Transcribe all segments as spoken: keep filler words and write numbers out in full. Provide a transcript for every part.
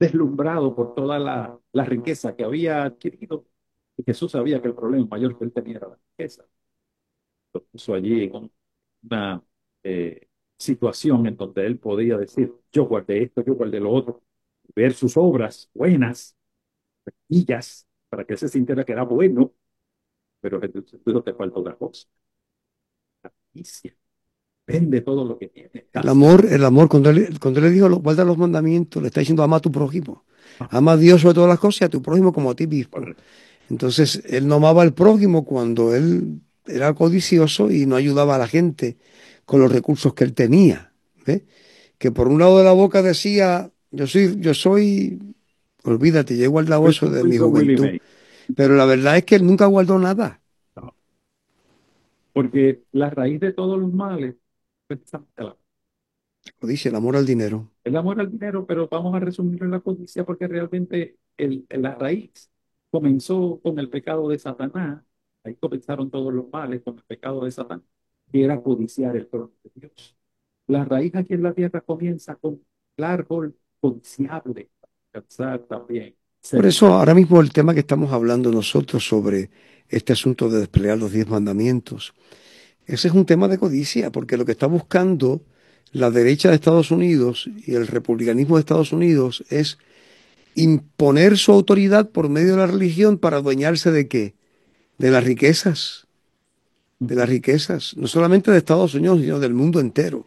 deslumbrado por toda la, la riqueza que había adquirido. Y Jesús sabía que el problema mayor que él tenía era la riqueza. Lo puso allí en un- una eh, situación en donde él podía decir, yo guardé esto, yo guardé lo otro, ver sus obras buenas, bellas, para que él se sintiera que era bueno, pero Jesús dijo, te falta una cosa, la avaricia. Vende todo lo que tiene, El dáselo. amor, el amor, cuando él, cuando él le dijo, guarda los mandamientos, le está diciendo, ama a tu prójimo. Ah, Ama a Dios sobre todas las cosas y a tu prójimo como a ti mismo. correcto. Entonces, él no amaba al prójimo cuando él era codicioso y no ayudaba a la gente con los recursos que él tenía. ¿Ve? Que por un lado de la boca decía, yo soy, yo soy, olvídate, yo he guardado eso Wilson, de mi Wilson Willie juventud. May. Pero la verdad es que él nunca guardó nada. No, porque la raíz de todos los males es precisamente la- Lo dice, el amor al dinero. el amor al dinero, pero vamos a resumirlo en la codicia porque realmente el, la raíz comenzó con el pecado de Satanás. Ahí comenzaron todos los males con el pecado de Satanás, que era codiciar el trono de Dios. La raíz aquí en la tierra comienza con el árbol codiciable, alcanzar también Por ser eso rico. ahora mismo el tema que estamos hablando nosotros sobre este asunto de desplegar los diez mandamientos, ese es un tema de codicia, porque lo que está buscando la derecha de Estados Unidos y el republicanismo de Estados Unidos es imponer su autoridad por medio de la religión para adueñarse de qué? De las riquezas, de las riquezas, no solamente de Estados Unidos, sino del mundo entero.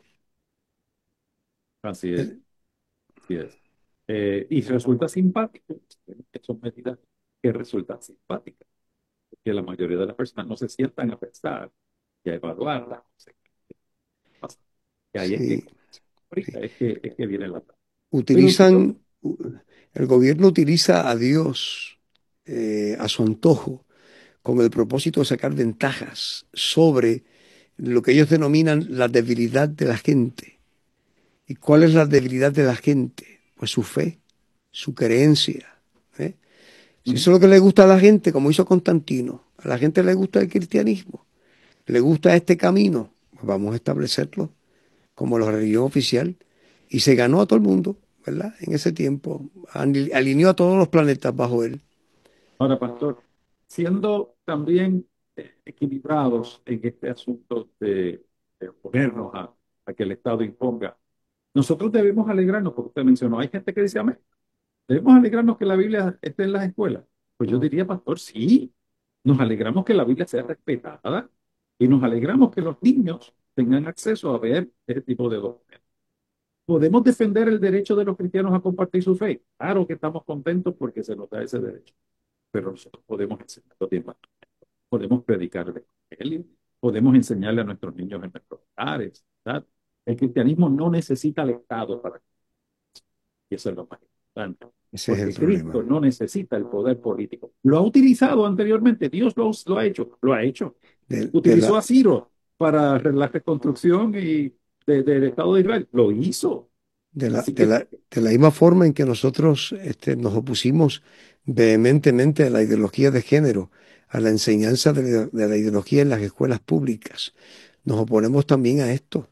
Así es, Eh, así es. Eh, y resulta simpático, que son medidas que resultan simpáticas, que la mayoría de las personas no se sientan a pensar y a evaluar las consecuencias que pasan. Que ahí es que, Sí, ahorita sí. es que, es que viene la... Pero quiero, Utilizan, el gobierno utiliza a Dios eh, a su antojo con el propósito de sacar ventajas sobre lo que ellos denominan la debilidad de la gente. ¿Y cuál es la debilidad de la gente? Pues su fe, su creencia. ¿Eh? Si ¿Mm? eso es lo que le gusta a la gente, como hizo Constantino, a la gente le gusta el cristianismo, le gusta este camino, pues vamos a establecerlo como la religión oficial. Y se ganó a todo el mundo, ¿verdad? En ese tiempo, alineó a todos los planetas bajo él. Ahora, pastor, siendo también eh, equilibrados en este asunto de, de oponernos a, a que el Estado imponga, nosotros debemos alegrarnos, porque usted mencionó, hay gente que dice, amén, debemos alegrarnos que la Biblia esté en las escuelas. Pues yo diría, pastor, sí, nos alegramos que la Biblia sea respetada y nos alegramos que los niños tengan acceso a ver este tipo de documentos. ¿Podemos defender el derecho de los cristianos a compartir su fe? Claro que estamos contentos porque se nos da ese derecho, pero nosotros podemos enseñar los demás, podemos predicar el evangelio, podemos enseñarle a nuestros niños en nuestros hogares, ¿verdad? El cristianismo no necesita al Estado para... Y eso es lo más importante, Ese es el porque Cristo problema. no necesita el poder político. Lo ha utilizado anteriormente, Dios lo, lo ha hecho, lo ha hecho. De, de Utilizó la, a Ciro para la reconstrucción y de- del Estado de Israel, lo hizo. de la, Así de que la, de la misma forma en que nosotros este, nos opusimos vehementemente a la ideología de género, a la enseñanza de la, de la ideología en las escuelas públicas, nos oponemos también a esto,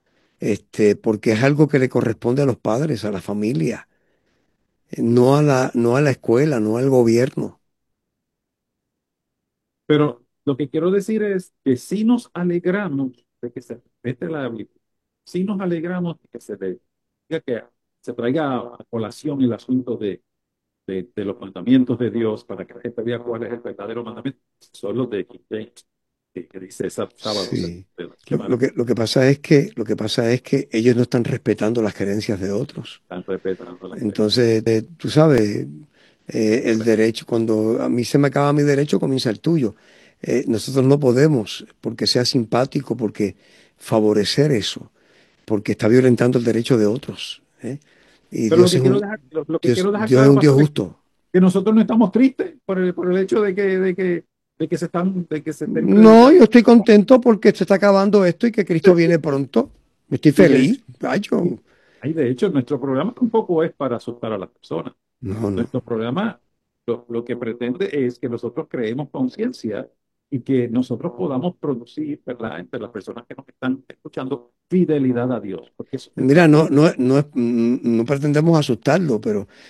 este, porque es algo que le corresponde a los padres, a la familia, eh, no a la, no a la escuela, no al gobierno. pero lo que quiero decir es que si nos alegramos de que se respete la Biblia, si nos alegramos de que se le diga que se traiga a colación el asunto de, de, de los mandamientos de Dios para que la gente vea cuál es el verdadero mandamiento, son los de King James, que, que dice esa sábado se- Sí. de la Lo, lo semana, que, lo que pasa es que, lo que pasa es que ellos no están respetando las creencias de otros. están respetando la creencia. Entonces, eh, tú sabes, eh, el derecho, cuando a mí se me acaba mi derecho, comienza el tuyo. Eh, nosotros no podemos, porque sea simpático, porque favorecer eso, porque está violentando el derecho de otros. ¿Eh? Y Pero lo Dios que es quiero un dejar, lo, lo que Dios, quiero dejar Dios es claro, un Dios pastor, es justo. que nosotros no estamos tristes por el, por el hecho de que, de que, de que se están, de que se estén No, predicando. yo estoy contento porque se está acabando esto y que Cristo viene pronto. Estoy Y de hecho, feliz. Ay, yo- y, y de hecho, nuestro programa tampoco es para asustar a las personas. No, no. Nuestro programa lo, lo que pretende es que nosotros creemos conciencia y que nosotros podamos producir, ¿verdad?, entre las personas que nos están escuchando, fidelidad a Dios, porque eso es el Mira, no, propósito. no, no, es- no pretendemos asustarlo, pero